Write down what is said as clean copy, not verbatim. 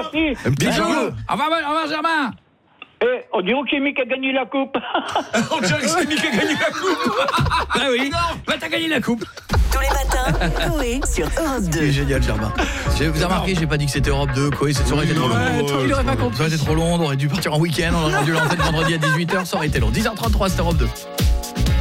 merci. Un petit jeu. Au revoir, Germain. Eh, on dirait que c'est Mick qui a gagné la coupe. On dirait que c'est Mick qui a gagné la coupe. Ah oui, bah t'as gagné la coupe. Tous les matins, Coé sur Europe 2. C'est génial, Germain. Vous avez remarqué, j'ai pas dit que c'était Europe 2, quoi. Ça aurait été trop long. Il aurait pas compris. Ça aurait été trop long, on aurait dû partir en week-end, on aurait dû l'antenne vendredi à 18h, ça aurait été long. 10h33, c'était Europe 2.